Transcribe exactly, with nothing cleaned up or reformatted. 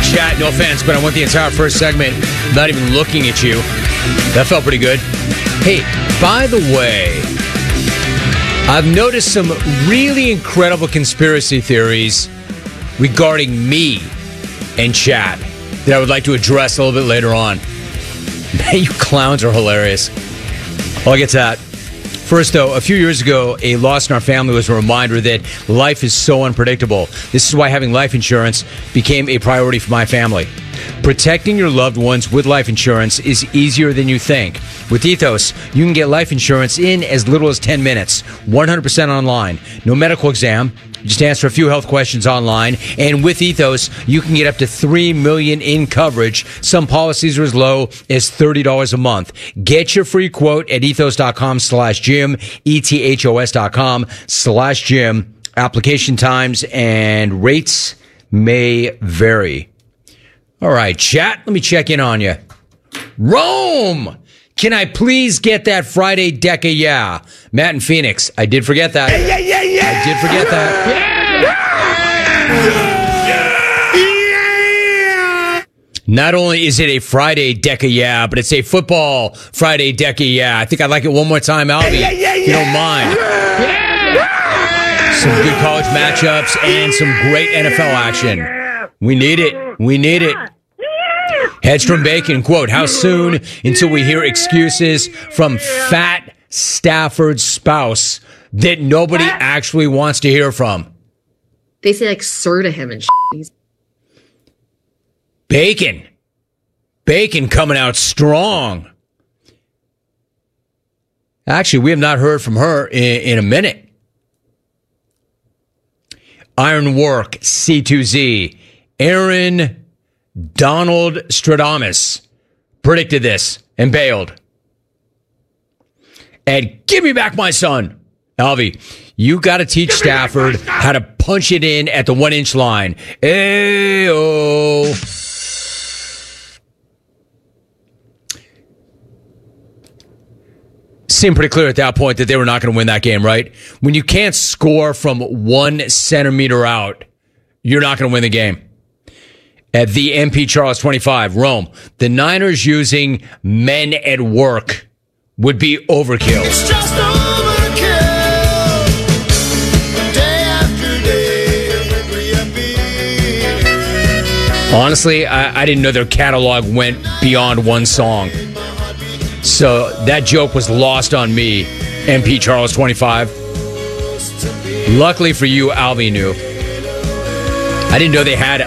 chat. No offense, but I went the entire first segment not even looking at you. That felt pretty good. Hey, by the way, I've noticed some really incredible conspiracy theories regarding me and chat that I would like to address a little bit later on. Man, you clowns are hilarious. I'll get to that. First, though, a few years ago, a loss in our family was a reminder that life is so unpredictable. This is why having life insurance became a priority for my family. Protecting your loved ones with life insurance is easier than you think. With Ethos, you can get life insurance in as little as ten minutes, one hundred percent online. No medical exam. Just answer a few health questions online. And with Ethos, you can get up to three million dollars in coverage. Some policies are as low as thirty dollars a month. Get your free quote at ethos.com slash Jim, E-T-H-O-S dot com slash Jim. Application times and rates may vary. All right, chat, let me check in on you. Rome! Can I please get that Friday Deca Yeah? Matt in Phoenix. I did forget that. Yeah, yeah, yeah, yeah. I did forget that. Yeah. Yeah. Not only is it a Friday Deca Yeah, but it's a football Friday Deca Yeah. I think I'd like it one more time, Albie, yeah, yeah, yeah, if you don't mind. Yeah. Some good college matchups and some great N F L action. We need it. We need it. Hedstrom Bacon, quote, how soon until we hear excuses from fat Stafford's spouse that nobody actually wants to hear from? They say like sir to him and shit. Bacon. Bacon coming out strong. Actually, we have not heard from her in, in a minute. Ironwork, C two Z. Aaron Donald Stradamus predicted this and bailed. And give me back my son. Alvy, you got to teach Stafford how to punch it in at the one-inch line. Ayo. Seemed pretty clear at that point that they were not going to win that game, right? When you can't score from one centimeter out, you're not going to win the game. At the M P Charles twenty-five, Rome, the Niners using men at work would be overkill. It's just overkill. Day after day, every M P. Honestly, I, I didn't know their catalog went beyond one song. So that joke was lost on me, M P Charles twenty-five. Luckily for you, Alvy knew. I didn't know they had